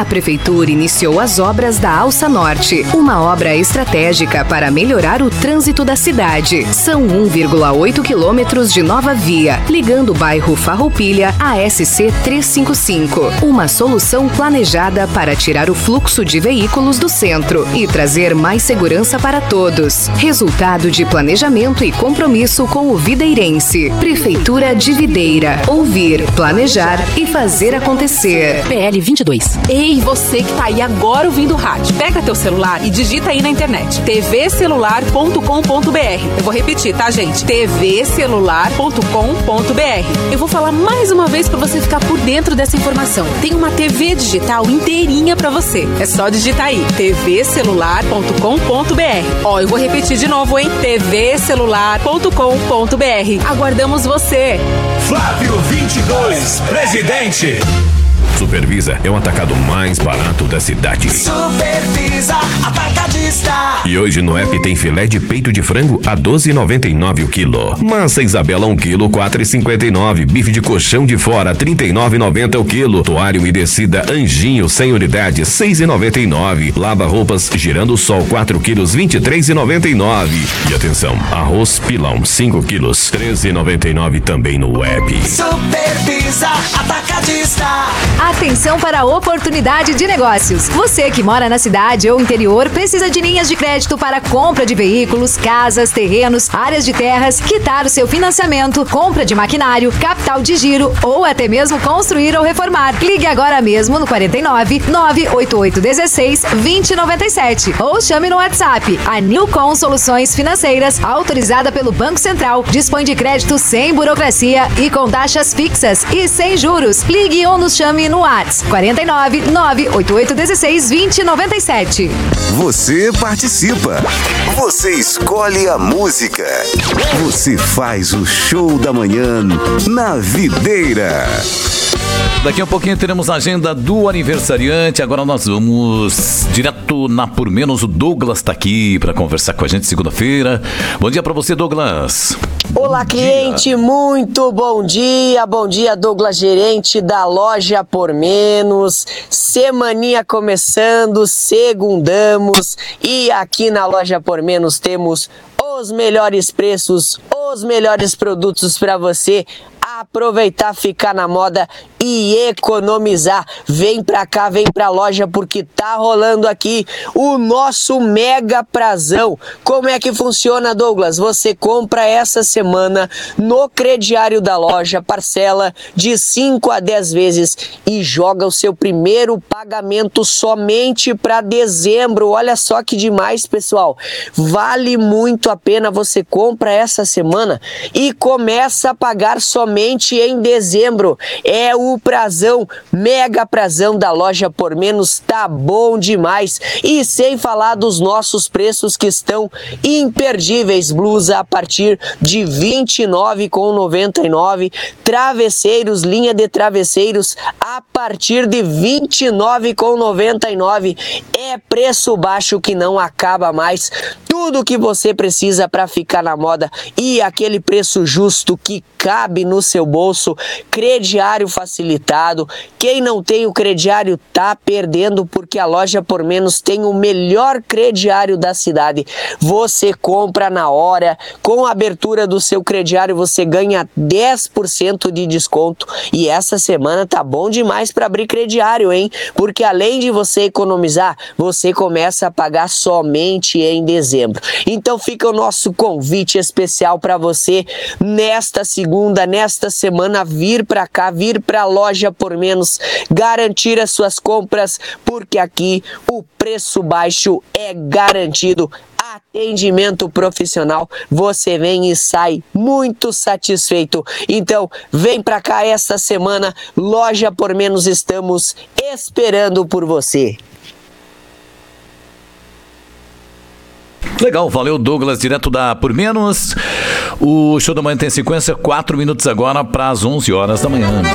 A Prefeitura iniciou as obras da Alça Norte, uma obra estratégica para melhorar o trânsito da cidade. São 1,8 quilômetros de nova via, ligando o bairro Farroupilha à SC 355. Uma solução planejada para tirar o fluxo de veículos do centro e trazer mais segurança para todos. Resultado de planejamento e compromisso com o videirense. Prefeitura de Videira. Ouvir, planejar e fazer acontecer. PL 22. Ei, você que tá aí agora ouvindo o rádio, pega teu celular e digita aí na internet tvcelular.com.br. Eu vou repetir, tá, gente? tvcelular.com.br. Eu vou falar mais uma vez para você ficar por dentro dessa informação. Tem uma TV digital inteirinha para você. É só digitar aí tvcelular.com.br. Ó, eu vou repetir de novo, hein? tvcelular.com.br. Aguardamos você. Flávio 22, presidente. Supervisa é o atacado mais barato da cidade. Supervisa Atacadista. E hoje no app tem filé de peito de frango a R$12,99 o quilo. Massa Isabela 1 quilo, R$4,59. Bife de colchão de fora, R$39,90 o quilo. Toalha umedecida Anjinho 100 unidades, R$6,99. Lava roupas Girando Sol 4 quilos, R$23,99. E atenção, arroz pilão 5 quilos, R$13,99 também no app. Supervisa Atacadista. Atenção para a oportunidade de negócios. Você que mora na cidade ou interior precisa de linhas de crédito para compra de veículos, casas, terrenos, áreas de terras, quitar o seu financiamento, compra de maquinário, capital de giro ou até mesmo construir ou reformar. Ligue agora mesmo no 49 988 16 2097 ou chame no WhatsApp. A Nilcom Soluções Financeiras, autorizada pelo Banco Central, dispõe de crédito sem burocracia e com taxas fixas e sem juros. Ligue ou nos chame no WhatsApp 49 988 16 2097. Você participa. Você escolhe a música. Você faz o show da manhã na Videira. Daqui a pouquinho teremos a agenda do aniversariante. Agora nós vamos direto na Por Menos. O Douglas está aqui para conversar com a gente segunda-feira. Bom dia para você, Douglas. Olá, cliente, muito bom dia. Bom dia, Douglas, gerente da Loja Por Menos. Semaninha começando, segundamos. E aqui na Loja Por Menos temos os melhores preços, os melhores produtos para você aproveitar, ficar na moda e economizar. Vem pra cá, vem pra loja, porque tá rolando aqui o nosso mega prazão. Como é que funciona, Douglas? Você compra essa semana no crediário da loja, parcela de 5 a 10 vezes e joga o seu primeiro pagamento somente para dezembro. Olha só que demais, pessoal. Vale muito a pena. Você compra essa semana e começa a pagar somente em dezembro. É o prazão, mega prazão da Loja Por Menos, tá bom demais. E sem falar dos nossos preços que estão imperdíveis. Blusa a partir de R$29,99, travesseiros, linha de travesseiros a partir de R$29,99. É preço baixo que não acaba mais. Tudo que você precisa para ficar na moda e aquele preço justo que cabe no seu bolso. Crediário facilitado. Quem não tem o crediário tá perdendo, porque a Loja Por Menos tem o melhor crediário da cidade. Você compra na hora, com a abertura do seu crediário você ganha 10% de desconto. E essa semana tá bom demais para abrir crediário, hein? Porque além de você economizar, você começa a pagar somente em dezembro. Então fica o nosso convite especial para você nesta segunda, nesta semana, vir para cá, vir para a Loja Por Menos, garantir as suas compras, porque aqui o preço baixo é garantido. Atendimento profissional, você vem e sai muito satisfeito. Então, vem pra cá essa semana, Loja Por Menos, estamos esperando por você. Legal, valeu, Douglas, direto da Por Menos. O show da manhã tem sequência, 4 minutos agora para as 11 horas da manhã.